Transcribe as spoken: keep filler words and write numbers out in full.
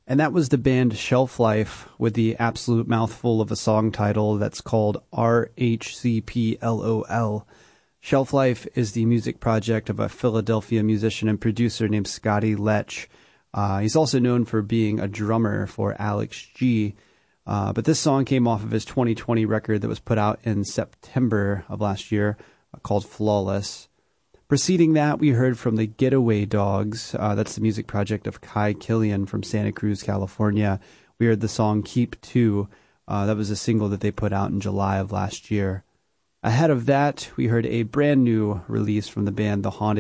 And that was the band Shelf Life with the absolute mouthful of a song title that's called R H C P L O L. Shelf Life is the music project of a Philadelphia musician and producer named Scotty Lech. Uh, he's also known for being a drummer for Alex G. Uh, but this song came off of his twenty twenty record that was put out in September of last year uh, called Flawless. Preceding that, we heard from the Getaway Dogs. Uh, that's the music project of Kai Killian from Santa Cruz, California. We heard the song Keep Two. Uh, that was a single that they put out in July of last year. Ahead of that, we heard a brand new release from the band The Haunted